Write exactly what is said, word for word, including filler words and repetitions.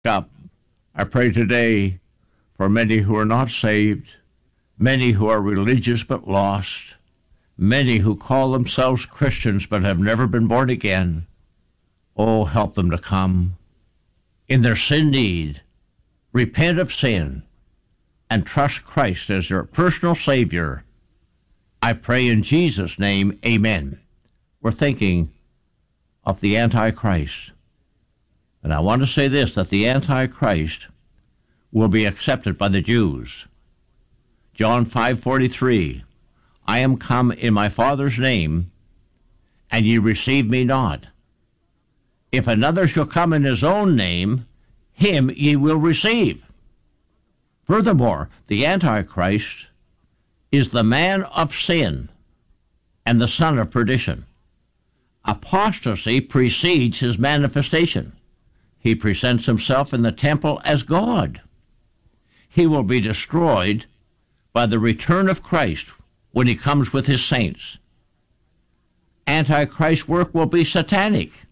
Up. I pray today for many who are not saved, many who are religious but lost, many who call themselves Christians but have never been born again. Oh, help them to come in their sin need, repent of sin, and trust Christ as their personal Savior. I pray in Jesus' name, amen. We're thinking of the Antichrist. And I want to say this, that the Antichrist will be accepted by the Jews. John five forty-three, I am come in my Father's name, and ye receive me not. If another shall come in his own name, him ye will receive. Furthermore, the Antichrist is the man of sin and the son of perdition. Apostasy precedes his manifestation. He presents himself in the temple as God. He will be destroyed by the return of Christ when he comes with his saints. Antichrist's work will be satanic.